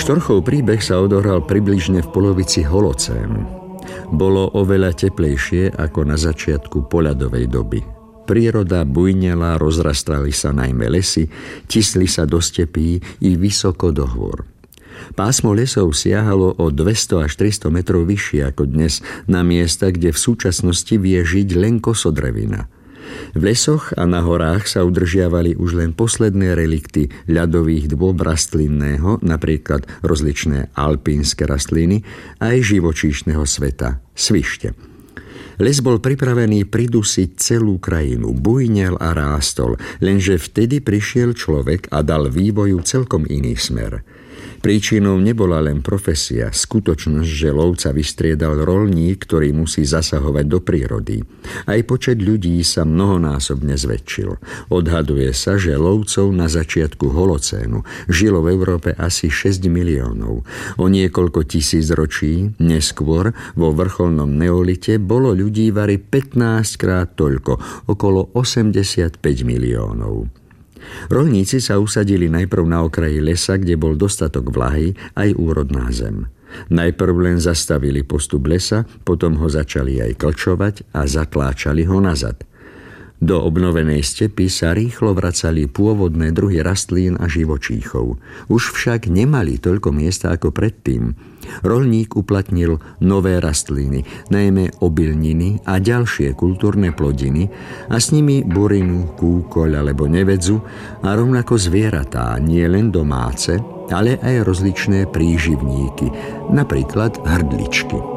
Štorchov príbeh sa odohral približne v polovici holocénu. Bolo oveľa teplejšie ako na začiatku poľadovej doby. Príroda bujnela, rozrastali sa najmä lesy, tisli sa do stepí i vysoko do hôr. Pásmo lesov siahalo o 200 až 300 metrov vyššie ako dnes na miesta, kde v súčasnosti vie žiť len kosodrevina. V lesoch a na horách sa udržiavali už len posledné relikty ľadových dôb rastlinného, napríklad rozličné alpínske rastliny, aj živočíšneho sveta, svište. Les bol pripravený pridusiť celú krajinu, bujnel a rástol, lenže vtedy prišiel človek a dal vývoju celkom iný smer. Príčinou nebola len profesia, skutočnosť, že lovca vystriedal roľník, ktorý musí zasahovať do prírody. Aj počet ľudí sa mnohonásobne zväčšil. Odhaduje sa, že lovcov na začiatku holocénu žilo v Európe asi 6 miliónov. O niekoľko tisíc ročí neskôr vo vrcholnom neolite bolo ľudí vari 15 krát toľko, okolo 85 miliónov. Roľníci sa usadili najprv na okraji lesa, kde bol dostatok vlahy aj úrodná zem. Najprv len zastavili postup lesa, potom ho začali aj klčovať a zatláčali ho nazad. Do obnovenej stepy sa rýchlo vracali pôvodné druhy rastlín a živočíchov. Už však nemali toľko miesta ako predtým. Roľník uplatnil nové rastliny, najmä obilniny a ďalšie kultúrne plodiny a s nimi burinu, kúkoľ alebo nevedzu a rovnako zvieratá, nie len domáce, ale aj rozličné príživníky, napríklad hrdličky.